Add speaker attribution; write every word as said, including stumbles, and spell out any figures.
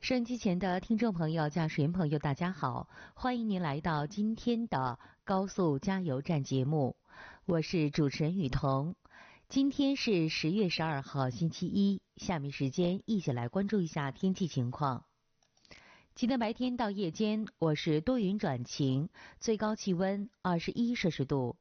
Speaker 1: 收音机前的听众朋友、驾驶员朋友，大家好，欢迎您来到今天的高速加油站节目，我是主持人雨桐。今天是十月十二号，星期一，下面时间一起来关注一下天气情况。今天白天到夜间，我是多云转晴，最高气温二十一摄氏度，